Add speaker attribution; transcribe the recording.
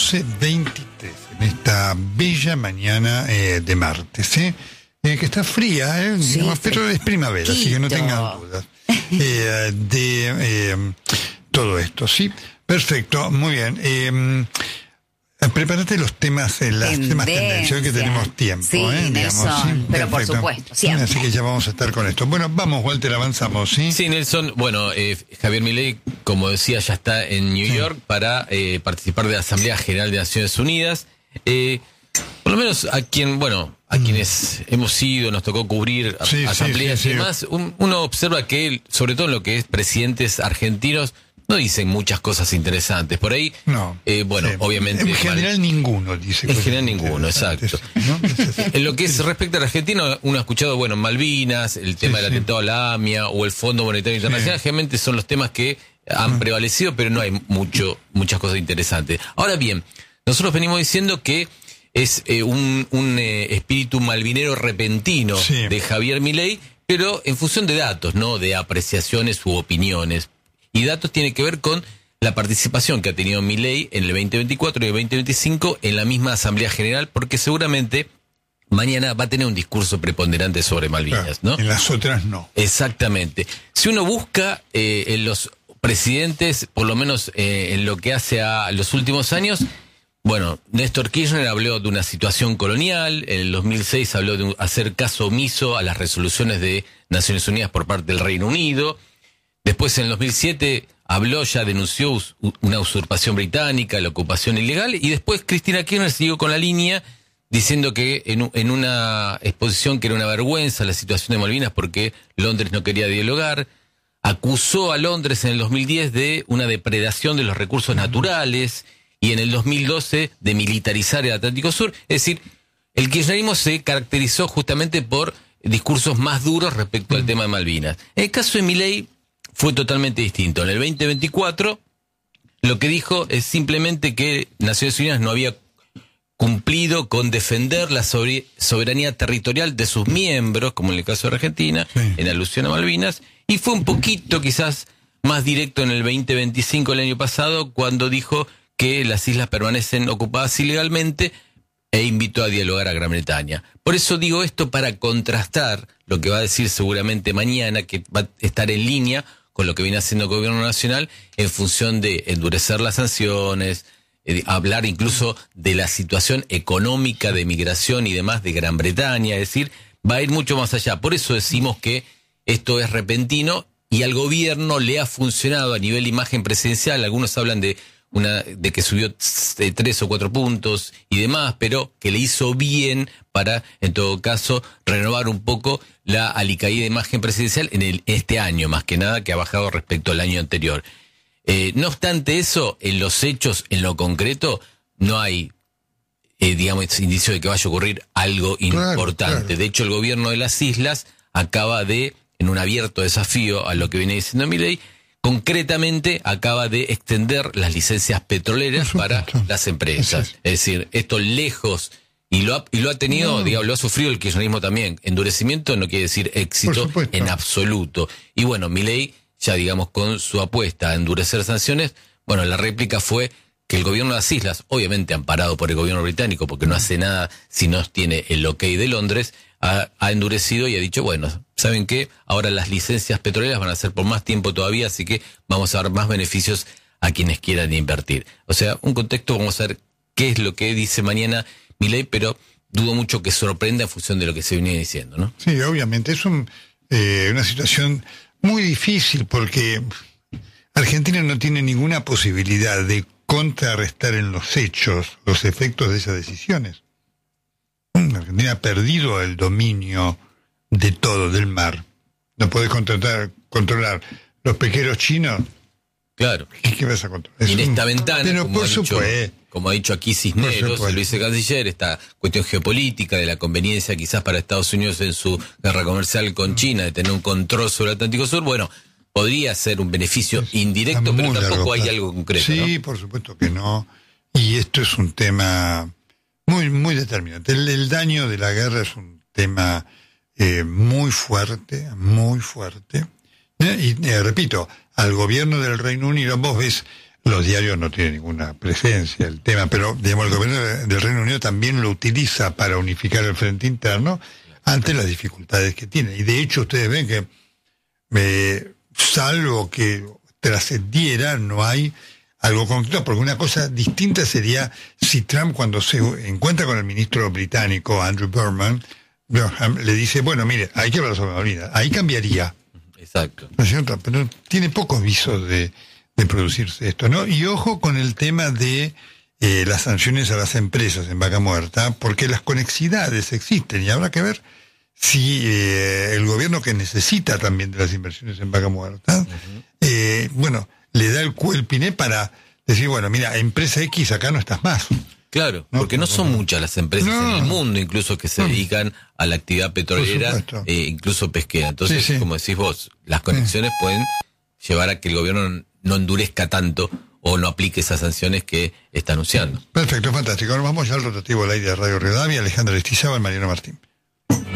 Speaker 1: 11:23 en esta bella mañana de martes, que está fría,
Speaker 2: Sí,
Speaker 1: digamos, pero es primavera, así que no tengan dudas de todo esto, ¿sí? Perfecto, muy bien. Prepárate los temas, las temas tendencias, que tenemos tiempo.
Speaker 2: Sí, Nelson, sí, pero por supuesto, siempre.
Speaker 1: Así que ya vamos a estar con esto. Bueno, vamos, Walter, avanzamos, ¿sí?
Speaker 3: Sí, Nelson, bueno, Javier Milei, como decía, ya está en New York para participar de la Asamblea General de Naciones Unidas. Por lo menos a quienes hemos ido, nos tocó cubrir asambleas y demás, uno observa que, sobre todo en lo que es presidentes argentinos, no dicen muchas cosas interesantes. Por ahí, obviamente...
Speaker 1: En general ninguno dice
Speaker 3: cosas. En general ninguno, exacto. ¿No? En lo que es respecto a la Argentina, uno ha escuchado, Malvinas, el tema del atentado a la AMIA o el Fondo Monetario Internacional, generalmente son los temas que han prevalecido, pero no hay muchas cosas interesantes. Ahora bien, nosotros venimos diciendo que es un espíritu malvinero repentino de Javier Milei, pero en función de datos, no de apreciaciones u opiniones. Y datos tiene que ver con la participación que ha tenido Milei en el 2024 y el 2025 en la misma Asamblea General, porque seguramente mañana va a tener un discurso preponderante sobre Malvinas, ¿no?
Speaker 1: En las otras no.
Speaker 3: Exactamente. Si uno busca en los presidentes, por lo menos en lo que hace a los últimos años, Néstor Kirchner habló de una situación colonial, en el 2006 habló de hacer caso omiso a las resoluciones de Naciones Unidas por parte del Reino Unido. Después, en el 2007, denunció una usurpación británica, la ocupación ilegal, y después Cristina Kirchner siguió con la línea, diciendo que en una exposición que era una vergüenza la situación de Malvinas porque Londres no quería dialogar, acusó a Londres en el 2010 de una depredación de los recursos naturales, y en el 2012 de militarizar el Atlántico Sur. Es decir, el kirchnerismo se caracterizó justamente por discursos más duros respecto al tema de Malvinas. En el caso de Milei, fue totalmente distinto. En el 2024, lo que dijo es simplemente que Naciones Unidas no había cumplido con defender la soberanía territorial de sus miembros, como en el caso de Argentina, en alusión a Malvinas, y fue un poquito quizás más directo en el 2025, el año pasado, cuando dijo que las islas permanecen ocupadas ilegalmente e invitó a dialogar a Gran Bretaña. Por eso digo esto, para contrastar lo que va a decir seguramente mañana, que va a estar en línea con lo que viene haciendo el gobierno nacional en función de endurecer las sanciones, hablar incluso de la situación económica de migración y demás de Gran Bretaña, es decir, va a ir mucho más allá. Por eso decimos que esto es repentino y al gobierno le ha funcionado a nivel imagen presidencial. Algunos hablan de que subió 3 o 4 puntos y demás, pero que le hizo bien para, en todo caso, renovar un poco la alicaída imagen presidencial en este año, más que nada, que ha bajado respecto al año anterior. No obstante eso, en los hechos, en lo concreto, no hay, indicio de que vaya a ocurrir algo importante. Claro. De hecho, el gobierno de las islas acaba de, en un abierto desafío a lo que viene diciendo Milei, concretamente acaba de extender las licencias petroleras para las empresas. Es decir, esto lejos, y lo ha tenido, lo ha sufrido el kirchnerismo también. Endurecimiento no quiere decir éxito en absoluto. Y Milei, ya con su apuesta a endurecer sanciones, la réplica fue que el gobierno de las islas, obviamente amparado por el gobierno británico, porque no hace nada si no tiene el ok de Londres, ha endurecido y ha dicho, ¿saben qué? Ahora las licencias petroleras van a ser por más tiempo todavía, así que vamos a dar más beneficios a quienes quieran invertir. O sea, un contexto, vamos a ver qué es lo que dice mañana Milei, pero dudo mucho que sorprenda en función de lo que se venía diciendo, ¿no?
Speaker 1: Sí, obviamente, es una situación muy difícil porque Argentina no tiene ninguna posibilidad de contrarrestar en los hechos los efectos de esas decisiones. Argentina ha perdido el dominio de todo, del mar. No podés controlar los pesqueros chinos.
Speaker 3: Claro.
Speaker 1: ¿Qué vas a controlar?
Speaker 3: Y en esta ventana,
Speaker 1: pero
Speaker 3: como ha dicho aquí Cisneros, el vicecanciller, esta cuestión geopolítica de la conveniencia quizás para Estados Unidos en su guerra comercial con China, de tener un control sobre el Atlántico Sur, podría ser un beneficio indirecto, pero tampoco hay algo concreto.
Speaker 1: Sí,
Speaker 3: ¿no?
Speaker 1: Por supuesto que no. Y esto es un tema muy, muy determinante. El daño de la guerra es un tema muy fuerte, muy fuerte. Y repito, al gobierno del Reino Unido, vos ves los diarios no tienen ninguna presencia el tema, pero digamos el gobierno del Reino Unido también lo utiliza para unificar el frente interno ante las dificultades que tiene. Y de hecho ustedes ven que salvo que trascendiera, no hay algo concreto, porque una cosa distinta sería si Trump, cuando se encuentra con el ministro británico Andrew Burnham, le dice, bueno, mire, hay que hablar sobre la unidad, ahí cambiaría.
Speaker 3: Exacto.
Speaker 1: ¿No es cierto? Pero tiene pocos visos de producirse esto, ¿no? Y ojo con el tema de las sanciones a las empresas en Vaca Muerta, porque las conexidades existen y habrá que ver si el gobierno, que necesita también de las inversiones en Vaca Muerta, bueno, le da el piné para decir, bueno, mira, empresa X, acá no estás más.
Speaker 3: Claro, ¿no? Porque no son muchas las empresas en el mundo, incluso que se dedican a la actividad petrolera, incluso pesquera. Entonces, como decís vos, las conexiones pueden llevar a que el gobierno no endurezca tanto o no aplique esas sanciones que está anunciando.
Speaker 1: Perfecto, fantástico. Ahora vamos ya al rotativo del aire de Radio Rivadavia. Alejandra Aristizábal, Mariano Martín.